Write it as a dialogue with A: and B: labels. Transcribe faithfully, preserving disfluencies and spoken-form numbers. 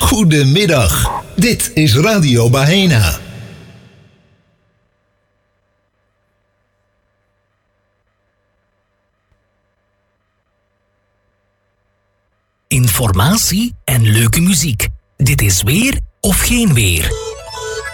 A: Goedemiddag, dit is Radio Bahenna.
B: Informatie en leuke muziek. Dit is Weer of Geen Weer.